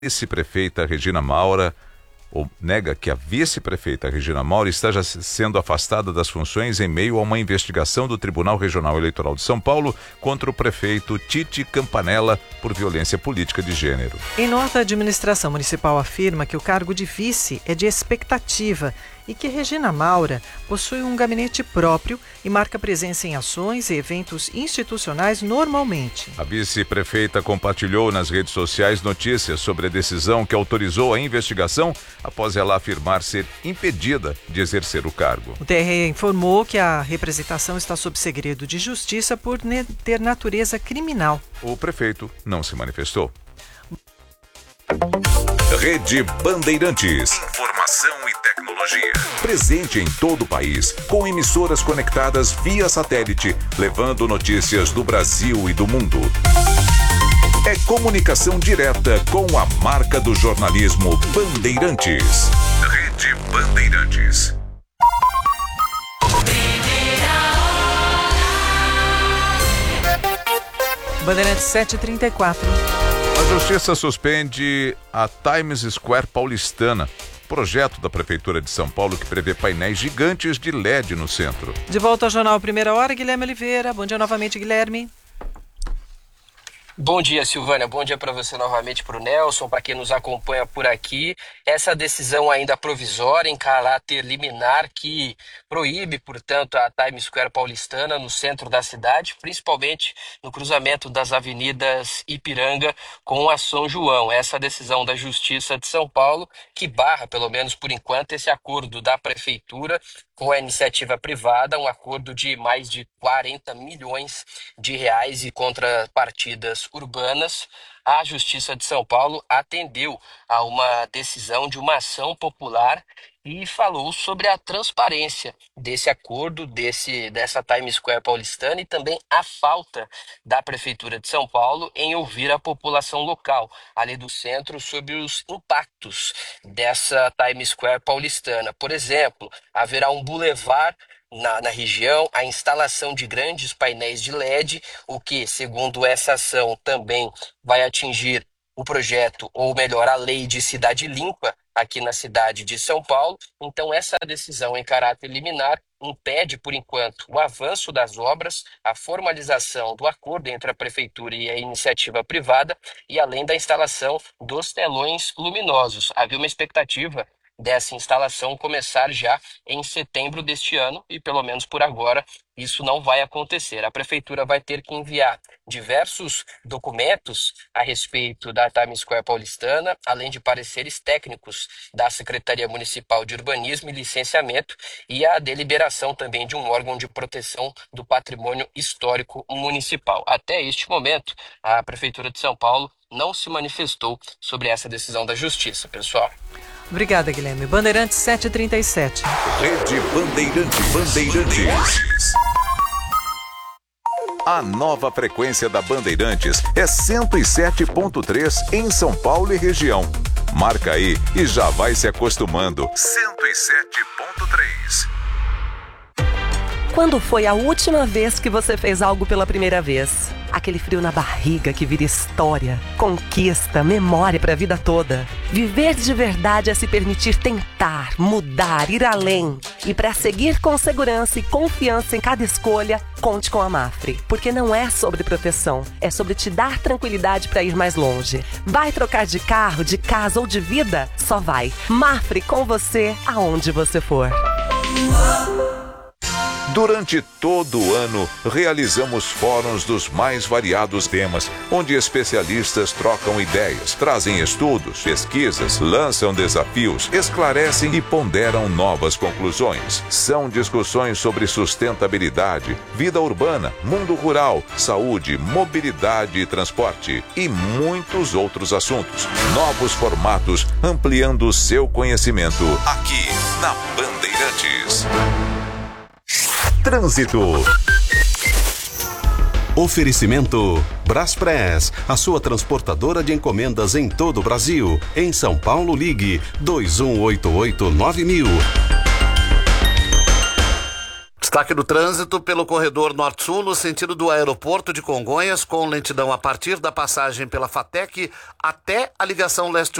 vice-prefeita Regina Maura, ou nega que a vice-prefeita Regina Maura esteja sendo afastada das funções em meio a uma investigação do Tribunal Regional Eleitoral de São Paulo contra o prefeito Tite Campanella por violência política de gênero. Em nota, a administração municipal afirma que o cargo de vice é de expectativa e que Regina Maura possui um gabinete próprio e marca presença em ações e eventos institucionais normalmente. A vice-prefeita compartilhou nas redes sociais notícias sobre a decisão que autorizou a investigação após ela afirmar ser impedida de exercer o cargo. O TRE informou que a representação está sob segredo de justiça por ter natureza criminal. O prefeito não se manifestou. Rede Bandeirantes. Informação e tecnologia. Presente em todo o país, com emissoras conectadas via satélite, levando notícias do Brasil e do mundo. É comunicação direta com a marca do jornalismo Bandeirantes. Rede Bandeirantes. Bandeirantes 7h34. A Justiça suspende a Times Square paulistana, projeto da Prefeitura de São Paulo que prevê painéis gigantes de LED no centro. De volta ao Jornal Primeira Hora, Guilherme Oliveira. Bom dia novamente, Guilherme. Bom dia, Silvânia. Bom dia para você novamente, para o Nelson, para quem nos acompanha por aqui. Essa decisão ainda provisória, em caráter liminar, que proíbe, portanto, a Times Square paulistana no centro da cidade, principalmente no cruzamento das avenidas Ipiranga com a São João. Essa decisão da Justiça de São Paulo, que barra, pelo menos por enquanto, esse acordo da Prefeitura com a iniciativa privada, um acordo de mais de 40 milhões de reais e contrapartidas urbanas. A Justiça de São Paulo atendeu a uma decisão de uma ação popular e falou sobre a transparência desse acordo, dessa Times Square paulistana, e também a falta da Prefeitura de São Paulo em ouvir a população local ali do centro sobre os impactos dessa Times Square paulistana. Por exemplo, haverá um bulevar na região, a instalação de grandes painéis de LED, o que, segundo essa ação, também vai atingir o projeto, ou melhor, a lei de cidade limpa aqui na cidade de São Paulo. Então, essa decisão em caráter liminar impede, por enquanto, o avanço das obras, a formalização do acordo entre a Prefeitura e a iniciativa privada, e além da instalação dos telões luminosos. Havia uma expectativa dessa instalação começar já em setembro deste ano e, pelo menos por agora, isso não vai acontecer. A Prefeitura vai ter que enviar diversos documentos a respeito da Times Square paulistana, além de pareceres técnicos da Secretaria Municipal de Urbanismo e Licenciamento e a deliberação também de um órgão de proteção do patrimônio histórico municipal. Até este momento, a Prefeitura de São Paulo não se manifestou sobre essa decisão da Justiça, pessoal. Obrigada, Guilherme. Bandeirantes 7h37. Rede Bandeirantes. A nova frequência da Bandeirantes é 107.3 em São Paulo e região. Marca aí e já vai se acostumando. 107.3. Quando foi a última vez que você fez algo pela primeira vez? Aquele frio na barriga que vira história, conquista, memória para a vida toda. Viver de verdade é se permitir tentar, mudar, ir além. E para seguir com segurança e confiança em cada escolha, conte com a Mafre. Porque não é sobre proteção, é sobre te dar tranquilidade para ir mais longe. Vai trocar de carro, de casa ou de vida? Só vai. Mafre com você, aonde você for. Durante todo o ano, realizamos fóruns dos mais variados temas, onde especialistas trocam ideias, trazem estudos, pesquisas, lançam desafios, esclarecem e ponderam novas conclusões. São discussões sobre sustentabilidade, vida urbana, mundo rural, saúde, mobilidade e transporte e muitos outros assuntos. Novos formatos, ampliando o seu conhecimento aqui na Bandeirantes. Trânsito. Oferecimento Braspress, a sua transportadora de encomendas em todo o Brasil. Em São Paulo, ligue 2188-9000. Destaque do trânsito pelo corredor norte-sul no sentido do aeroporto de Congonhas, com lentidão a partir da passagem pela FATEC até a ligação leste